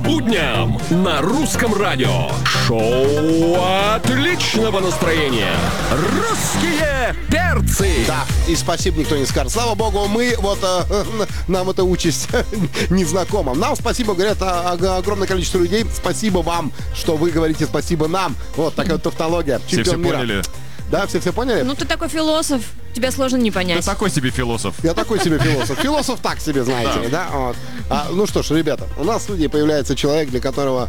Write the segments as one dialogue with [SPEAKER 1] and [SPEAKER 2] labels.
[SPEAKER 1] будням на русском радио. Шоу отличного настроения. Русские перцы.
[SPEAKER 2] Да, и спасибо никто не скажет. Слава богу, мы вот нам эта участь не знакома. Нам спасибо говорят огромное количество людей. Спасибо вам, что вы говорите спасибо нам. Вот такая вот тавтология.
[SPEAKER 3] Все
[SPEAKER 2] мира.
[SPEAKER 3] поняли?
[SPEAKER 2] Да, все поняли?
[SPEAKER 4] Ну, ты такой философ, тебя сложно не понять.
[SPEAKER 3] Ты такой себе философ.
[SPEAKER 2] Я такой себе философ. Философ так себе, знаете ли, да? Вот. Ну что ж, ребята, у нас в студии появляется человек, для которого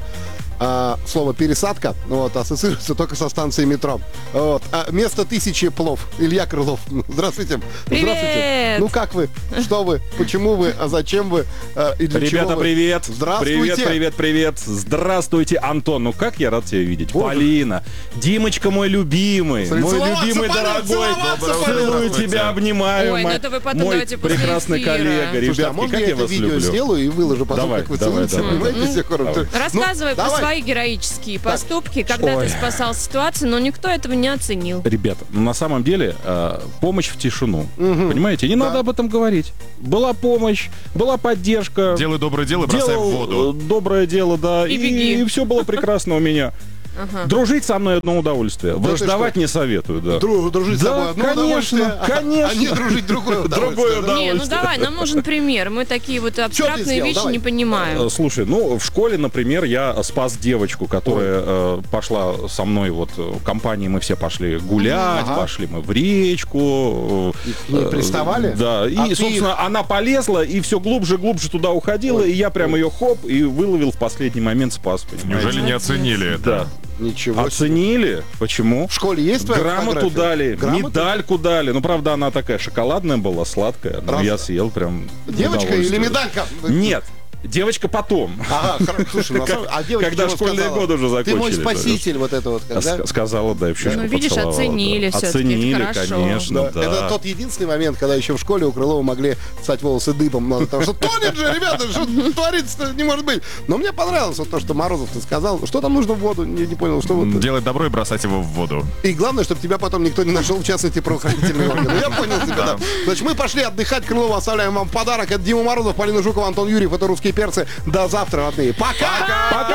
[SPEAKER 2] слово «пересадка» ассоциируется только со станцией метро. Вместо 1000 плов. Илья Крылов. Здравствуйте.
[SPEAKER 4] Привет.
[SPEAKER 2] Здравствуйте. Ну как вы? Что вы? Почему вы? А зачем вы? И для чего
[SPEAKER 5] Ребята,
[SPEAKER 2] вы?
[SPEAKER 5] привет!
[SPEAKER 2] Здравствуйте.
[SPEAKER 5] Привет! Здравствуйте, Антон. Ну как я рад тебя видеть. Полина, Димочка мой любимый, мой любимый, дорогой. Целую тебя, обнимаю.
[SPEAKER 4] Ой, ну это вы потом
[SPEAKER 5] мой
[SPEAKER 4] давайте после
[SPEAKER 5] прекрасный
[SPEAKER 4] эфира.
[SPEAKER 5] коллега.
[SPEAKER 2] Слушайте, а
[SPEAKER 5] Ребятки,
[SPEAKER 2] можно
[SPEAKER 5] как
[SPEAKER 2] я
[SPEAKER 5] я
[SPEAKER 2] это
[SPEAKER 5] вас
[SPEAKER 2] видео
[SPEAKER 5] люблю.
[SPEAKER 2] сделаю и выложу потом,
[SPEAKER 5] Давай,
[SPEAKER 2] как вы
[SPEAKER 5] давай,
[SPEAKER 2] целуетесь,
[SPEAKER 5] давай.
[SPEAKER 2] понимаете, все коротко.
[SPEAKER 4] Рассказывай
[SPEAKER 2] Ну,
[SPEAKER 4] про
[SPEAKER 2] давай.
[SPEAKER 4] свои героические поступки, когда
[SPEAKER 5] Ой.
[SPEAKER 4] ты спасал ситуацию, но никто этого не оценил.
[SPEAKER 5] Ребята, на самом деле помощь в тишину. Понимаете, не надо об этом говорить. Была помощь, была поддержка.
[SPEAKER 3] Делай доброе дело, бросай в воду.
[SPEAKER 5] Доброе дело, да.
[SPEAKER 4] И беги.
[SPEAKER 5] И все было прекрасно у меня. Дружить со мной одно удовольствие. Враждовать
[SPEAKER 2] ты
[SPEAKER 5] не советую, да.
[SPEAKER 2] Дружить с
[SPEAKER 5] Да,
[SPEAKER 2] собой одно
[SPEAKER 5] конечно,
[SPEAKER 2] удовольствие,
[SPEAKER 5] конечно.
[SPEAKER 2] а не дружить другое удовольствие. да?
[SPEAKER 4] Не, ну давай, нам нужен пример. Мы такие вот абстрактные
[SPEAKER 2] сделал?
[SPEAKER 4] вещи
[SPEAKER 2] Давай.
[SPEAKER 4] не понимаем.
[SPEAKER 5] Слушай, ну, в школе, например, я спас девочку, которая пошла со мной, вот, в компании мы все пошли гулять,
[SPEAKER 2] Ага.
[SPEAKER 5] пошли мы в речку.
[SPEAKER 2] Не приставали?
[SPEAKER 5] Да, и,
[SPEAKER 2] А ты-
[SPEAKER 5] собственно, она полезла и все глубже туда уходила, и я прямо ее хоп, и выловил в последний момент, спас, понимаете?
[SPEAKER 3] Неужели не оценили это?
[SPEAKER 5] Да.
[SPEAKER 2] Ничего себе.
[SPEAKER 5] Оценили? Почему?
[SPEAKER 2] В школе есть твоя
[SPEAKER 5] Грамоту
[SPEAKER 2] фотография?
[SPEAKER 5] дали,
[SPEAKER 2] Грамоту?
[SPEAKER 5] медальку дали. Ну, правда, она такая шоколадная была, сладкая. Но
[SPEAKER 2] Раз-
[SPEAKER 5] я съел прям в
[SPEAKER 2] Девочка или
[SPEAKER 5] удовольствие.
[SPEAKER 2] медалька?
[SPEAKER 5] Нет, девочка потом.
[SPEAKER 2] Ага, слушай, на самом- а девочка
[SPEAKER 5] Когда
[SPEAKER 2] чего
[SPEAKER 5] школьные
[SPEAKER 2] сказала?
[SPEAKER 5] годы уже
[SPEAKER 2] Ты мой
[SPEAKER 5] закончились,
[SPEAKER 2] спаситель, вот это вот, когда...
[SPEAKER 5] Сказала, да, и в щечку
[SPEAKER 4] Ну, видишь,
[SPEAKER 5] поцеловала,
[SPEAKER 4] оценили
[SPEAKER 5] да.
[SPEAKER 4] всё-таки,
[SPEAKER 5] Оценили,
[SPEAKER 4] это хорошо.
[SPEAKER 5] конечно, да.
[SPEAKER 2] Это тот единственный момент, когда еще в школе у Крылова могли стать волосы дыбом. Потому что тонет же, ребята, что творится не может быть. Но мне понравилось вот то, что Морозов-то сказал. Что там нужно в воду? Не понял, что вот...
[SPEAKER 3] Делать добро и бросать его в воду.
[SPEAKER 2] И главное, чтобы тебя потом никто не нашел, в частности, правоохранительные органы. Я понял тебя, да. Значит, мы пошли отдыхать. Крылова оставляем вам подарок. Это Дима Морозов, Полина Жукова, Антон Юрьев. Это «Русские перцы». До завтра, родные. Пока!
[SPEAKER 5] Пока!